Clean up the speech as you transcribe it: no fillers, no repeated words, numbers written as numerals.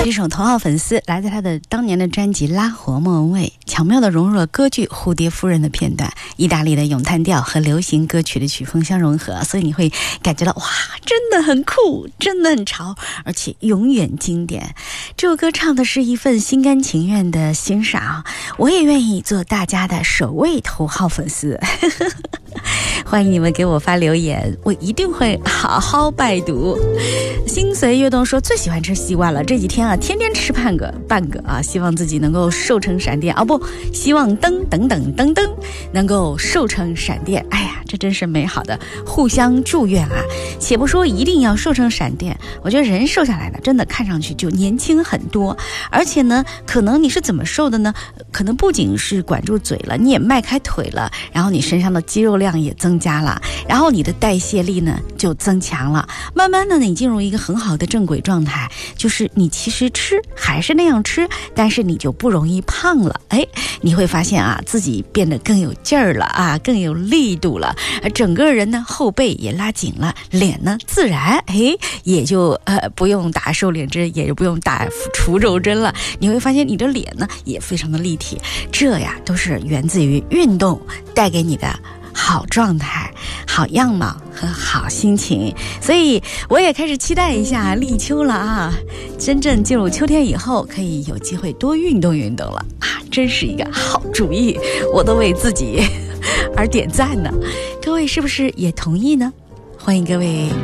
这首头号粉丝来自他的当年的专辑《拉活莫文蔚》，巧妙地融入了歌剧《蝴蝶夫人》的片段，意大利的咏叹调和流行歌曲的曲风相融合，所以你会感觉到哇，真的很酷，真的很潮，而且永远经典。这首歌唱的是一份心甘情愿的欣赏，我也愿意做大家的首位头号粉丝。欢迎你们给我发留言，我一定会好好拜读。心随悦动说最喜欢吃西瓜了，这几天啊天天吃半个啊，希望自己能够瘦成闪电啊，不，希望等能够瘦成闪电。哎呀，这真是美好的互相祝愿啊！且不说一定要瘦成闪电，我觉得人瘦下来呢，真的看上去就年轻很多。而且呢，可能你是怎么瘦的呢？可能不仅是管住嘴了，你也迈开腿了，然后你身上的肌肉量也增加了，然后你的代谢力呢就增强了。慢慢的，你进入一个很好的正轨状态，就是你其实吃还是那样吃，但是你就不容易胖了。哎，你会发现啊，自己变得更有劲儿了啊，更有力度了，整个人呢后背也拉紧了，脸呢自然也就不用打瘦脸针，也就不用打除皱针了。你会发现你的脸呢也非常的立体，这呀都是源自于运动带给你的好状态、好样貌和好心情。所以我也开始期待一下立秋了啊，真正进入秋天以后可以有机会多运动运动了啊，真是一个好主意，我都为自己而点赞呢。各位是不是也同意呢？欢迎各位